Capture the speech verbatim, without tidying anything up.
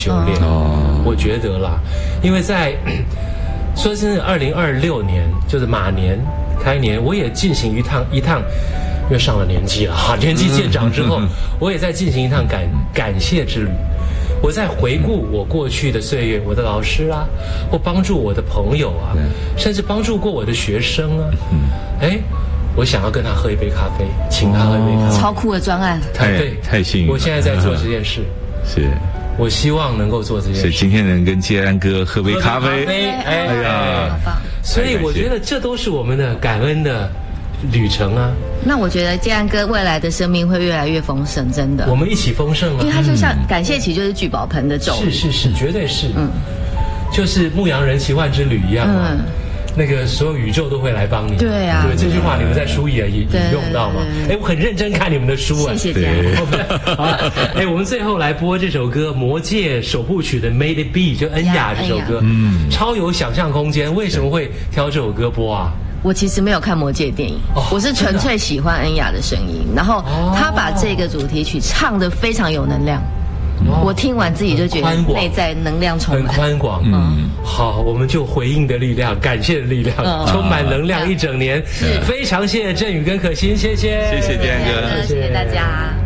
修炼。哦，我觉得啦，因为在说真的，二零二六年就是马年开年，我也进行一趟一趟，因为上了年纪了哈，年纪渐长之后，我也在进行一趟感感谢之旅。我在回顾我过去的岁月，我的老师啊，或帮助我的朋友啊，甚至帮助过我的学生啊，哎，我想要跟他喝一杯咖啡，请他喝一杯咖啡， 超酷的专案， 太对，太幸运了。 我现在在做这件事， 是。 我希望能够做这件事。 所以今天能跟建安哥喝杯咖啡， 哎呀，所以我觉得这都是我们的感恩的旅程啊。 那我觉得建安哥未来的生命会越来越丰盛，真的。 我们一起丰盛啊！ 因为他就像感谢起就是聚宝盆的咒。 是是是，绝对是。嗯，就是牧羊人奇幻之旅一样嘛。嗯。那个所有宇宙都会来帮你。 对啊。 对，这句话你们在书也引用到吗？哎，我很认真看你们的书啊。 谢谢建安。 好，哎，我们最后来播这首歌《魔戒首部曲》的《Made It Be》，就恩雅这首歌，嗯，超有想象空间。为什么会挑这首歌播啊？ 我其实没有看魔戒电影，哦、我是纯粹喜欢恩雅的声音，然后他把这个主题曲唱得非常有能量。哦、我听完自己就觉得内在能量充满， 很宽广。嗯，好，我们就回应的力量，感谢的力量，嗯、充满能量一整年。是，非常谢谢振宇跟可心，谢谢， 谢谢建安哥， 谢谢大家。